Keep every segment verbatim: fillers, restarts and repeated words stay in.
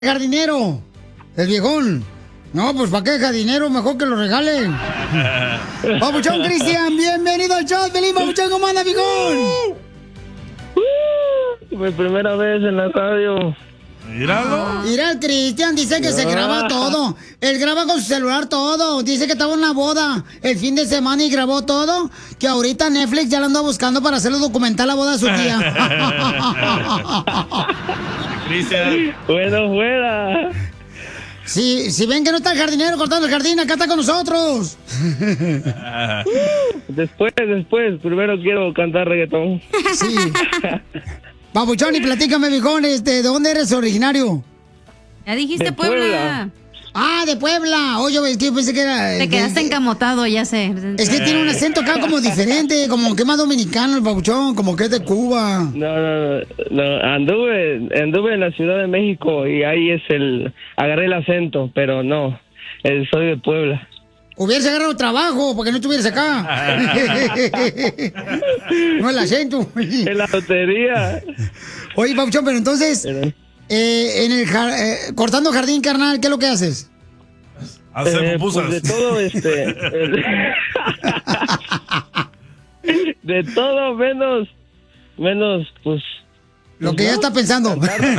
Jardinero, el viejón. No, pues ¿para qué jardinero? Mejor que lo regalen. Papuchón Cristian, bienvenido al show. Feliz Papuchón, ¿cómo anda, viejón? Uh, mi primera vez en la radio. Míralo. Mira, el Cristian dice que se graba todo. Él graba con su celular todo. Dice que estaba en una boda el fin de semana y grabó todo. Que ahorita Netflix ya lo anda buscando para hacerle documental la boda de su tía. Cristian. Bueno, fuera. Si, si ven que no está el jardinero cortando el jardín, acá está con nosotros. Después, después. Primero quiero cantar reggaetón. Sí. Papuchón, y platícame, viejón, este, ¿de dónde eres originario? Ya dijiste De Puebla. Puebla. Ah, de Puebla. Oye, es que yo pensé que era... Te de- quedaste de- encamotado, ya sé. Es que tiene un acento acá como diferente, como que más dominicano el Papuchón, como que es de Cuba. No, no, no, no. Anduve, anduve en la Ciudad de México y ahí es el... Agarré el acento, pero no. eh, soy de Puebla. Hubiese agarrado trabajo porque no estuvieras acá. No el acento. En la lotería. Oye, Papuchón, pero entonces, Pero- eh, en el jar- eh, cortando jardín, carnal, ¿qué es lo que haces? Hacer Eh, pupusas. pues de todo, este... eh, de todo menos... Menos, pues... Lo que ya está pensando.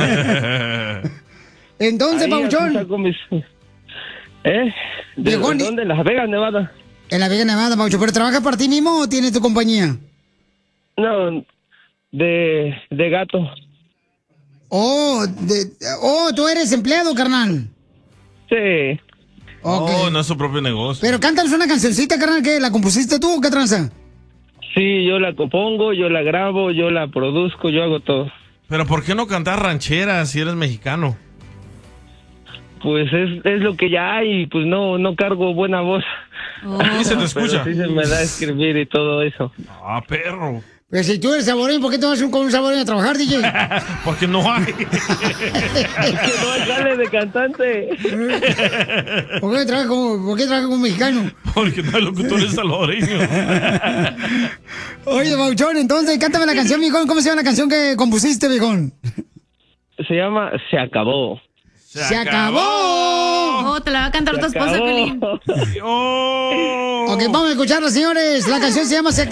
Entonces, ahí Papuchón, así saco mis- ¿Eh? ¿De, Viejón, de dónde? Las Vegas, Nevada. en la Vega Nevada, Papuchón, ¿pero trabajas para ti mismo o tienes tu compañía? No, de, de gato. Oh, de- oh, tú eres empleado, carnal. Sí. Ok. Oh, no es su propio negocio. Pero cántanos una cancioncita, carnal, ¿qué? ¿La compusiste tú o qué tranza? Sí, yo la compongo, yo la grabo, yo la produzco, yo hago todo. Pero ¿por qué no cantar rancheras si eres mexicano? Pues es, es lo que ya hay, pues no, no cargo buena voz. Oh. Ahí se te escucha. Pero sí se me da escribir y todo eso. Ah, perro. Pues si tú eres saboreño, ¿por qué te vas un- con un saboreño a trabajar, D J? Porque no hay. Que no hay jale de cantante. ¿Por qué trabajas como, por qué trabajas como mexicano? Porque no hay locutores salvadoreños. Oye, Papuchón, entonces, cántame la canción, viejón. ¿Cómo se llama la canción que compusiste, viejón? Se llama Se Acabó. ¡Se acabó! Oh, te la va a cantar tu Se esposa, acabó. Pelín. Oh. Ok, vamos a escucharla, señores. La canción se llama Se